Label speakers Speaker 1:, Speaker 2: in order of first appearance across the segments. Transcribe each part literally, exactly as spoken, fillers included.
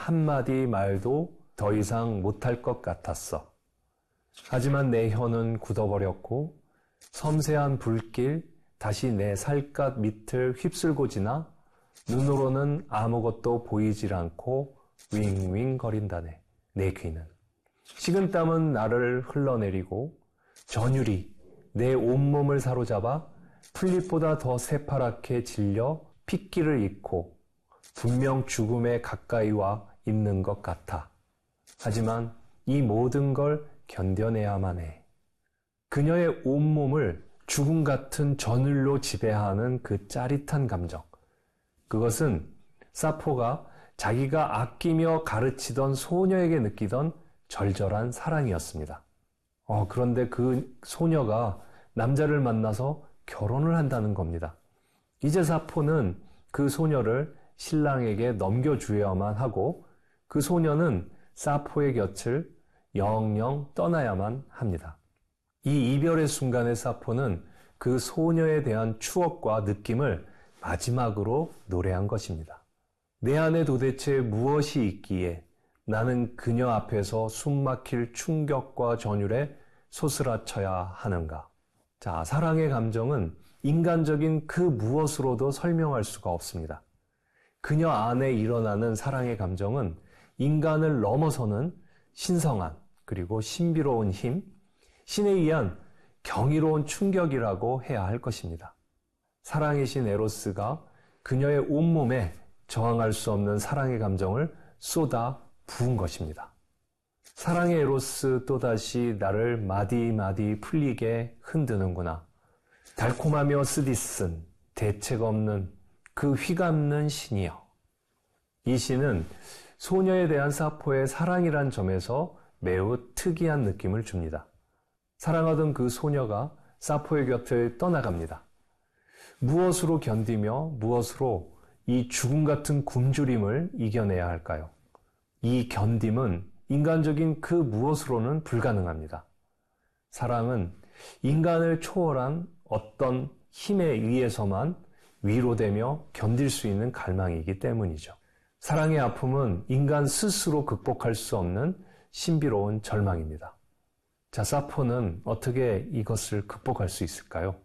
Speaker 1: 한마디 말도 더 이상 못할 것 같았어. 하지만 내 혀는 굳어버렸고 섬세한 불길 다시 내 살갗 밑을 휩쓸고 지나 눈으로는 아무것도 보이질 않고 윙윙거린다네. 내 귀는. 식은땀은 나를 흘러내리고 전율이 내 온몸을 사로잡아 풀잎보다 더 새파랗게 질려 핏기를 잃고 분명 죽음에 가까이 와 있는 것 같아. 하지만 이 모든 걸 견뎌내야만 해. 그녀의 온몸을 죽음 같은 전율로 지배하는 그 짜릿한 감정. 그것은 사포가 자기가 아끼며 가르치던 소녀에게 느끼던 절절한 사랑이었습니다. 어, 그런데 그 소녀가 남자를 만나서 결혼을 한다는 겁니다. 이제 사포는 그 소녀를 신랑에게 넘겨주어야만 하고 그 소녀는 사포의 곁을 영영 떠나야만 합니다. 이 이별의 순간에 사포는 그 소녀에 대한 추억과 느낌을 마지막으로 노래한 것입니다. 내 안에 도대체 무엇이 있기에 나는 그녀 앞에서 숨막힐 충격과 전율에 소스라쳐야 하는가. 자, 사랑의 감정은 인간적인 그 무엇으로도 설명할 수가 없습니다. 그녀 안에 일어나는 사랑의 감정은 인간을 넘어서는 신성한 그리고 신비로운 힘, 신에 의한 경이로운 충격이라고 해야 할 것입니다. 사랑의 신 에로스가 그녀의 온몸에 저항할 수 없는 사랑의 감정을 쏟아 부은 것입니다. 사랑의 에로스 또다시 나를 마디마디 풀리게 흔드는구나. 달콤하며 쓰디쓴 대책 없는 그 휘감는 신이여. 이 시는 소녀에 대한 사포의 사랑이란 점에서 매우 특이한 느낌을 줍니다. 사랑하던 그 소녀가 사포의 곁을 떠나갑니다. 무엇으로 견디며 무엇으로 이 죽음 같은 굶주림을 이겨내야 할까요? 이 견딤은 인간적인 그 무엇으로는 불가능합니다. 사랑은 인간을 초월한 어떤 힘에 의해서만 위로되며 견딜 수 있는 갈망이기 때문이죠. 사랑의 아픔은 인간 스스로 극복할 수 없는 신비로운 절망입니다. 자, 사포는 어떻게 이것을 극복할 수 있을까요?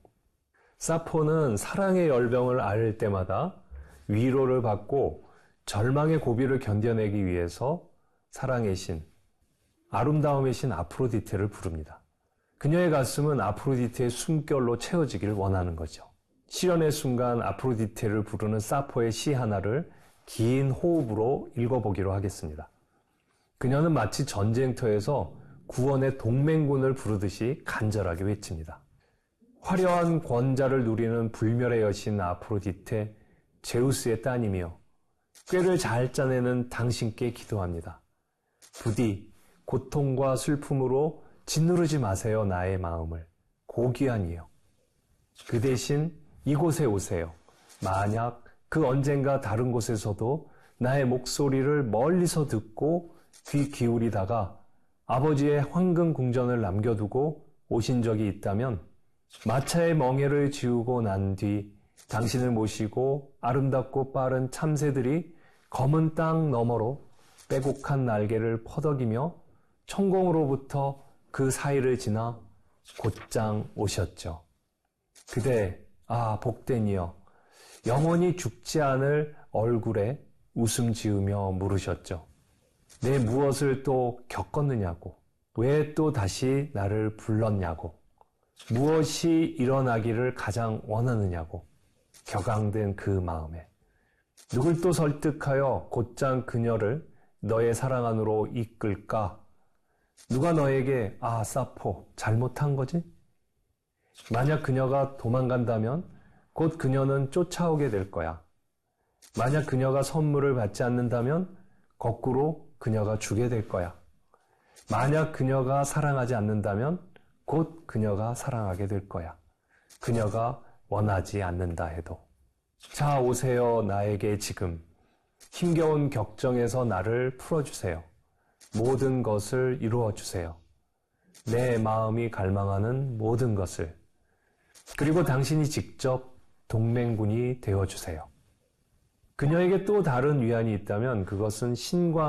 Speaker 1: 사포는 사랑의 열병을 앓을 때마다 위로를 받고 절망의 고비를 견뎌내기 위해서 사랑의 신, 아름다움의 신 아프로디테를 부릅니다. 그녀의 가슴은 아프로디테의 숨결로 채워지길 원하는 거죠. 시련의 순간 아프로디테를 부르는 사포의 시 하나를 긴 호흡으로 읽어보기로 하겠습니다. 그녀는 마치 전쟁터에서 구원의 동맹군을 부르듯이 간절하게 외칩니다. 화려한 권자를 누리는 불멸의 여신 아프로디테, 제우스의 따님이여, 꾀를 잘 짜내는 당신께 기도합니다. 부디 고통과 슬픔으로 짓누르지 마세요, 나의 마음을. 고귀한이여. 그 대신 이곳에 오세요. 만약 그 언젠가 다른 곳에서도 나의 목소리를 멀리서 듣고 귀 기울이다가 아버지의 황금 궁전을 남겨두고 오신 적이 있다면 마차의 멍에를 지우고 난 뒤 당신을 모시고 아름답고 빠른 참새들이 검은 땅 너머로 빼곡한 날개를 퍼덕이며 천공으로부터 그 사이를 지나 곧장 오셨죠. 그대, 아 복된이여, 영원히 죽지 않을 얼굴에 웃음 지으며 물으셨죠. 내 무엇을 또 겪었느냐고, 왜 또 다시 나를 불렀냐고, 무엇이 일어나기를 가장 원하느냐고, 격앙된 그 마음에 누굴 또 설득하여 곧장 그녀를 너의 사랑 안으로 이끌까? 누가 너에게 아 사포 잘못한 거지? 만약 그녀가 도망간다면 곧 그녀는 쫓아오게 될 거야. 만약 그녀가 선물을 받지 않는다면 거꾸로 그녀가 주게 될 거야. 만약 그녀가 사랑하지 않는다면 곧 그녀가 사랑하게 될 거야. 그녀가 원하지 않는다 해도. 자, 오세요. 나에게 지금. 힘겨운 격정에서 나를 풀어주세요. 모든 것을 이루어주세요. 내 마음이 갈망하는 모든 것을. 그리고 당신이 직접 동맹군이 되어주세요. 그녀에게 또 다른 위안이 있다면 그것은 신과